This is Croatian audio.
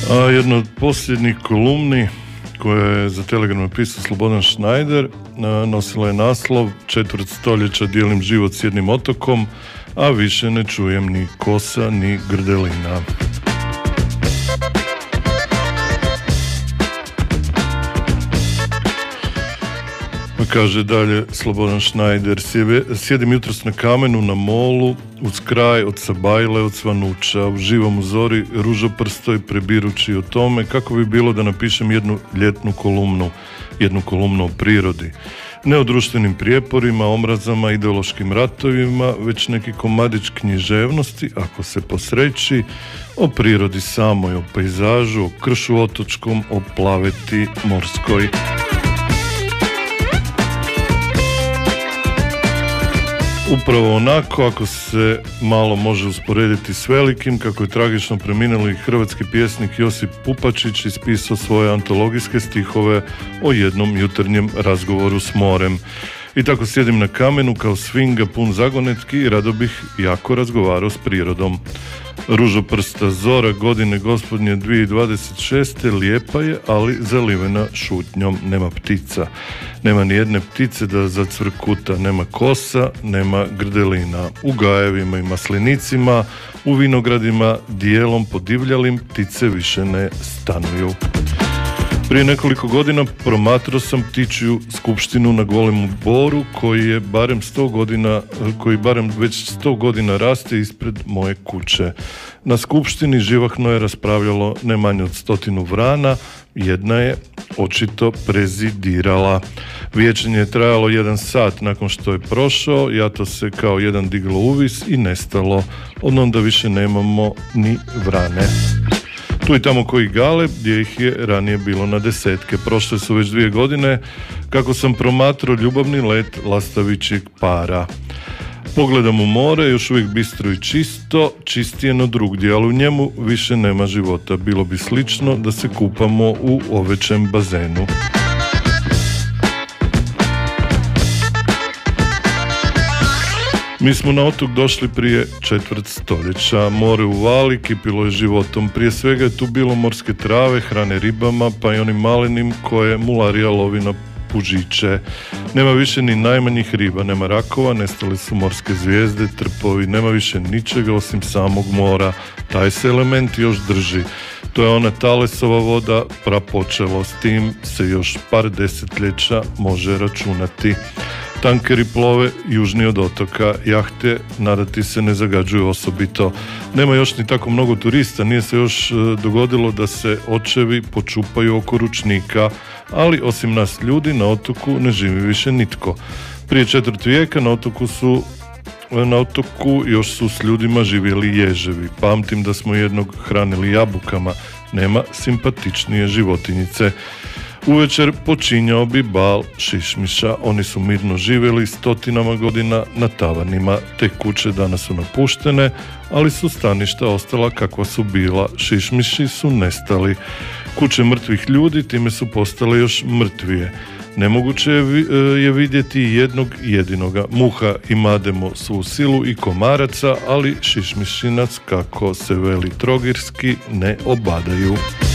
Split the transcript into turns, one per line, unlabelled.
A jedna od posljednjih kolumni koje je za Telegram napisao Slobodan Schneider nosila je naslov "Četvrt stoljeća dijelim život s jednim otokom, a više ne čujem ni kosa ni grdelina." Kaže dalje Slobodan Schneider: "Sjedim jutros na kamenu na molu, uz kraj od Sabajle, od Svanuća, uživam u zori ružoprstoj, prebirući o tome kako bi bilo da napišem jednu ljetnu kolumnu, jednu kolumnu o prirodi. Ne o društvenim prijeporima, omrazama, ideološkim ratovima, već neki komadić književnosti, ako se posreći, o prirodi samoj, o pejzažu, o kršu otočkom, o plaveti morskoj." Upravo onako, ako se malo može usporediti s velikim, kako je tragično preminuli hrvatski pjesnik Josip Pupačić ispisao svoje antologijske stihove o jednom jutarnjem razgovoru s morem. "I tako sjedim na kamenu kao svinga pun zagonetki i rado bih jako razgovarao s prirodom. Ružoprsta zora godine gospodnje 2026. lijepa je, ali zalivena šutnjom. Nema ptica. Nema ni jedne ptice da zacvrkuta. Nema kosa, nema grdelina. U gajevima i maslinicima, u vinogradima, dijelom podivljalim, ptice više ne stanuju. Prije nekoliko godina promatrao sam ptičju skupštinu na Golemu boru koji barem već 100 godina raste ispred moje kuće. Na skupštini živahno je raspravljalo ne manje od 100 vrana, jedna je očito prezidirala. Vijećenje je trajalo 1 sat nakon što je prošao, jato se kao jedan diglo uvis i nestalo, od onda više nemamo ni vrane. Tu i tamo koji gale, gdje ih je ranije bilo na desetke. Prošle su već 2 godine kako sam promatrao ljubavni let lastavićeg para. Pogledam u more, još uvijek bistro i čisto, čistije no drugdje, ali u njemu više nema života. Bilo bi slično da se kupamo u ovećem bazenu." Mi smo na otok došli prije 1/4 stoljeća. More u vali kipilo je životom. Prije svega je tu bilo morske trave, hrane ribama, pa i onim malenim koje mularija lovi na pužiće. Nema više ni najmanjih riba, nema rakova, nestale su morske zvijezde, trpovi, nema više ničega osim samog mora. Taj se element još drži. To je ona Talesova voda, prapočelo, s tim se još par desetljeća može računati. Tankeri plove južnije od otoka, jahte nadati se ne zagađuju osobito. Nema još ni tako mnogo turista, nije se još dogodilo da se očevi počupaju oko ručnika, ali osim nas ljudi na otoku ne živi više nitko. Prije 4. vijeka na otoku još su s ljudima živjeli ježevi. Pamtim da smo jednog hranili jabukama, nema simpatičnije životinjice. Uvečer počinjao bi bal šišmiša, oni su mirno živjeli 100 godina na tavanima. Te kuće danas su napuštene, ali su staništa ostala kakva su bila, šišmiši su nestali. Kuće mrtvih ljudi time su postale još mrtvije. Nemoguće je vidjeti jednog jedinoga. Muha i mademo su u silu i komaraca, ali šišmišinac, kako se veli trogirski, ne obadaju.